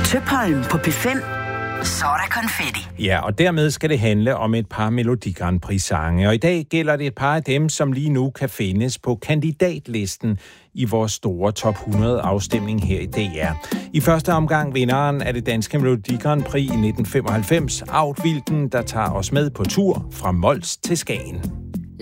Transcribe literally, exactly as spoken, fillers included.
Tøpholm på P fem. Så er der konfetti. Ja, og dermed skal det handle om et par Melodi Grand Prix-sange. Og i dag gælder det et par af dem, som lige nu kan findes på kandidatlisten i vores store top hundrede afstemning her i D R. I første omgang vinderen af det danske Melodi Grand Prix i nitten femoghalvfems, Aud Wilden, der tager os med på tur fra Mols til Skagen.